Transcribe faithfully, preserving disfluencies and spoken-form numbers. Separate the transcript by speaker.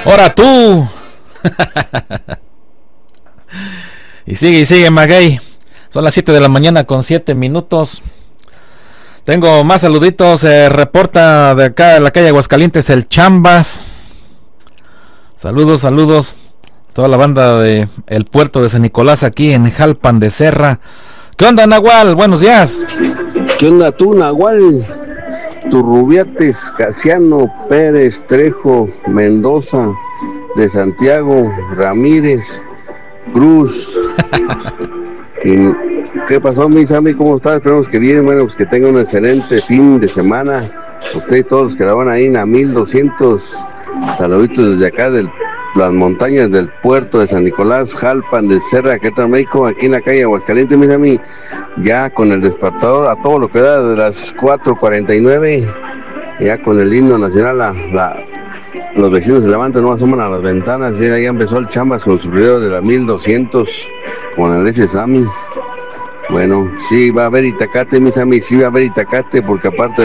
Speaker 1: ¡Ahora tú! Y sigue y sigue, Maguey. Son las siete de la mañana con siete minutos. Tengo más saluditos. Se reporta de acá de la calle Aguascalientes el Chambas. Saludos, saludos. Toda la banda de el puerto de San Nicolás aquí en Jalpan de Serra. ¿Qué onda, Nahual? Buenos días.
Speaker 2: ¿Qué onda tú, Nahual? Turrubiates, Casiano, Pérez, Trejo, Mendoza, de Santiago, Ramírez, Cruz. ¿Y qué pasó, mis amigos? ¿Cómo están? Esperamos que bien, bueno, pues que tengan un excelente fin de semana. Ustedes todos los que la van ahí en a mil doscientos. Saluditos desde acá de las montañas del puerto de San Nicolás, Jalpan de Serra, Querétaro, México, aquí en la calle Aguascalientes, mis amigos. Ya con el despertador a todo lo que da de las cuatro cuarenta y nueve, ya con el himno nacional, la, la, los vecinos se levantan, no asoman a las ventanas, ya, ya empezó el Chambas con su video de la mil doscientos, con el S. Sammy. Bueno, sí va a haber Itacate, mis amigos, sí va a haber Itacate, porque aparte